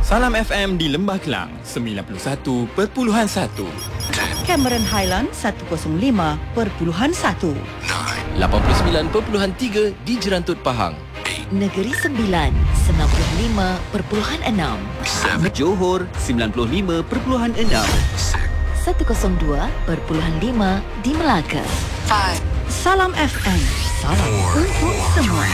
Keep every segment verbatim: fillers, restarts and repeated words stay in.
Salam F M di Lembah Kelang sembilan puluh satu perpuluhan satu, Cameron Highland seratus lima perpuluhan satu, lapan puluh sembilan perpuluhan tiga di Jerantut Pahang, Negeri Sembilan sembilan puluh lima perpuluhan enam, Johor sembilan puluh lima perpuluhan enam, seratus dua perpuluhan lima di Melaka. Salam F M, salam untuk semua.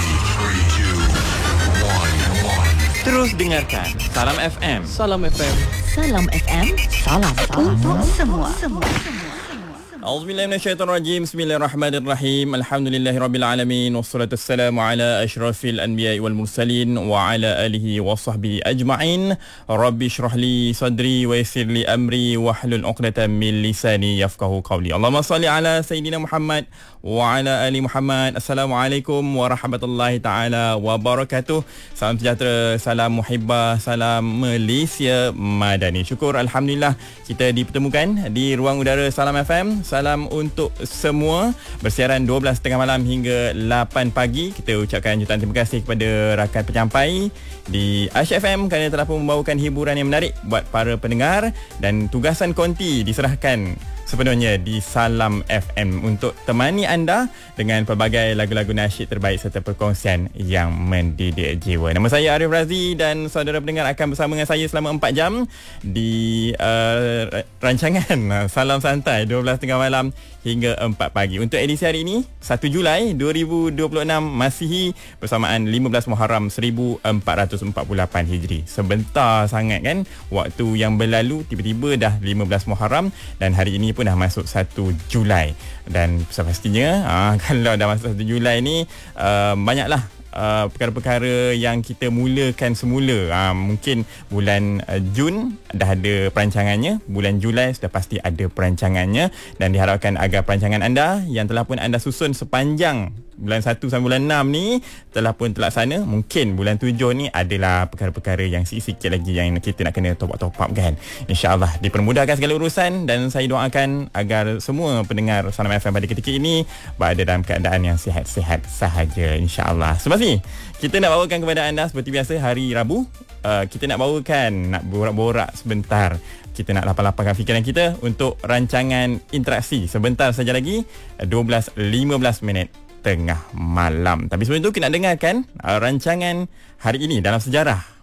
Terus dengarkan Salam F M. Salam F M. Salam F M, salam Untuk semua. semua. Auzubillahi minasyaitonirrajim. Bismillahirrahmanirrahim. Alhamdulillahirabbil alamin wassalatu wassalamu ala asyrafil anbiya'i wal mursalin wa ala alihi wa sahbihi ajma'in. Rabbi shrah li sadri wa yassir li amri wahlul 'uqdatam min lisani yafqahu qawli. Allahumma salli ala sayidina Muhammad wa ala ali Muhammad. Assalamualaikum warahmatullahi taala wabarakatuh. Salam sejahtera, salam muhibbah, salam Malaysia Madani. Syukur alhamdulillah kita dipertemukan di ruang udara Salam F M. Salam untuk semua. Bersiaran dua belas tiga puluh malam hingga lapan pagi. Kita ucapkan jutaan terima kasih kepada rakan penyampai di Aish F M kerana telah pun membawakan hiburan yang menarik buat para pendengar, dan tugasan konti diserahkan sepenuhnya di Salam F M untuk temani anda dengan pelbagai lagu-lagu nasyid terbaik serta perkongsian yang mendidik jiwa. Nama saya Arif Razi dan saudara pendengar akan bersama dengan saya selama empat jam di uh, rancangan Salam Santai dua belas tiga puluh malam hingga empat pagi. Untuk edisi hari ini satu Julai dua ribu dua puluh enam Masihi bersamaan lima belas Muharram seribu empat ratus empat puluh lapan Hijri. Sebentar sangat kan waktu yang berlalu, tiba-tiba dah lima belas Muharram dan hari ini pun dah masuk satu Julai. Dan sepastinya aa, kalau dah masuk satu Julai ni uh, banyaklah Uh, perkara-perkara yang kita mulakan semula. uh, Mungkin bulan uh, Jun dah ada perancangannya, bulan Julai sudah pasti ada perancangannya, dan diharapkan agar perancangan anda yang telah pun anda susun sepanjang bulan satu sampai bulan enam ni telah pun terlaksana. Mungkin bulan tujuh ni adalah perkara-perkara yang sikit-sikit lagi yang kita nak kena top up-top up kan. InsyaAllah dipermudahkan segala urusan, dan saya doakan agar semua pendengar Salam F M pada ketika ini berada dalam keadaan yang sihat-sihat sahaja, insyaAllah. Sebab ni kita nak bawakan kepada anda seperti biasa hari Rabu, uh, kita nak bawakan, nak borak-borak sebentar. Kita nak lapang-lapangkan fikiran kita untuk rancangan interaksi sebentar saja lagi, dua belas lima belas minit tengah malam. Tapi sebelum itu kita nak dengarkan uh, rancangan hari ini dalam sejarah.